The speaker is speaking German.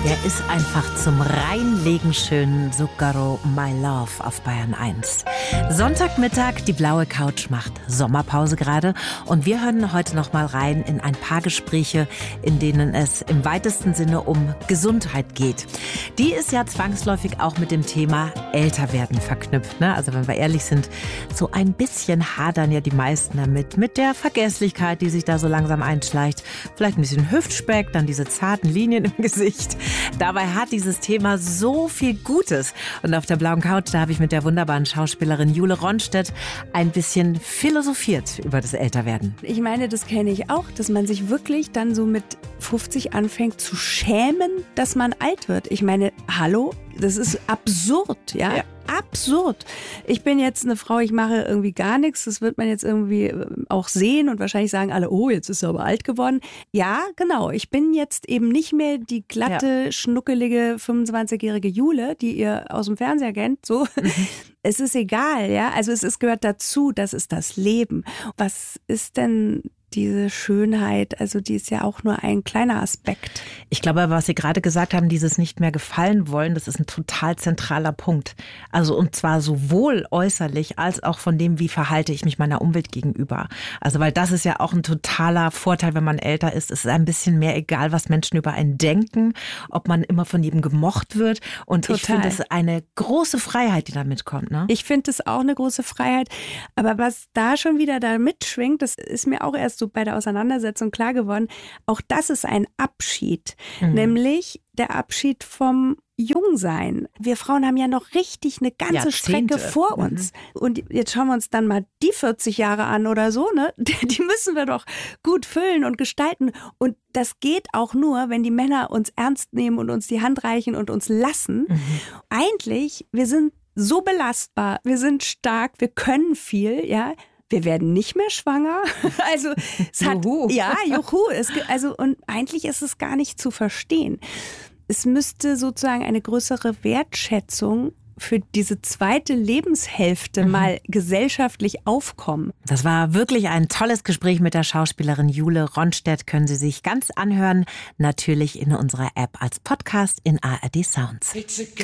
Der ist einfach zum Reinlegen schön. Zucchero My Love auf Bayern 1. Sonntagmittag, die blaue Couch macht Sommerpause gerade. Und wir hören heute noch mal rein in ein paar Gespräche, in denen es im weitesten Sinne um Gesundheit geht. Die ist ja zwangsläufig auch mit dem Thema Älterwerden verknüpft. Ne? Also wenn wir ehrlich sind, so ein bisschen hadern ja die meisten damit. Mit der Vergesslichkeit, die sich da so langsam einschleicht. Vielleicht ein bisschen Hüftspeck, dann diese zarten Linien im Gesicht. Dabei hat dieses Thema so viel Gutes. Und auf der blauen Couch, da habe ich mit der wunderbaren Schauspielerin Jule Ronstedt ein bisschen philosophiert über das Älterwerden. Ich meine, das kenne ich auch, dass man sich wirklich dann so mit 50 anfängt zu schämen, dass man alt wird. Ich meine, hallo, das ist absurd, ja. Absurd. Ich bin jetzt eine Frau, ich mache irgendwie gar nichts. Das wird man jetzt irgendwie auch sehen und wahrscheinlich sagen alle, oh, jetzt ist er aber alt geworden. Ja, genau. Ich bin jetzt eben nicht mehr die glatte, schnuckelige 25-jährige Jule, die ihr aus dem Fernseher kennt. So. Es ist egal, ja. Also gehört dazu, das ist das Leben. Was ist denn diese Schönheit, also die ist ja auch nur ein kleiner Aspekt. Ich glaube, was Sie gerade gesagt haben, dieses nicht mehr gefallen wollen, das ist ein total zentraler Punkt. Also und zwar sowohl äußerlich als auch von dem, wie verhalte ich mich meiner Umwelt gegenüber. Also weil das ist ja auch ein totaler Vorteil, wenn man älter ist. Es ist ein bisschen mehr egal, was Menschen über einen denken, ob man immer von jedem gemocht wird. Und total. Ich finde, es ist eine große Freiheit, die da mitkommt. Ne? Ich finde es auch eine große Freiheit. Aber was da schon wieder da mitschwingt, das ist mir auch erst so bei der Auseinandersetzung klar geworden, auch das ist ein Abschied, nämlich der Abschied vom Jungsein. Wir Frauen haben ja noch richtig eine ganze Strecke vor uns. Und jetzt schauen wir uns dann mal die 40 Jahre an oder so, ne? Die müssen wir doch gut füllen und gestalten. Und das geht auch nur, wenn die Männer uns ernst nehmen und uns die Hand reichen und uns lassen. Eigentlich, wir sind so belastbar, wir sind stark, wir können viel, ja. Wir werden nicht mehr schwanger. Also es hat juhu. Und eigentlich ist es gar nicht zu verstehen. Es müsste sozusagen eine größere Wertschätzung für diese zweite Lebenshälfte mal gesellschaftlich aufkommen. Das war wirklich ein tolles Gespräch mit der Schauspielerin Jule Ronstedt. Können Sie sich ganz anhören, natürlich in unserer App als Podcast in ARD Sounds.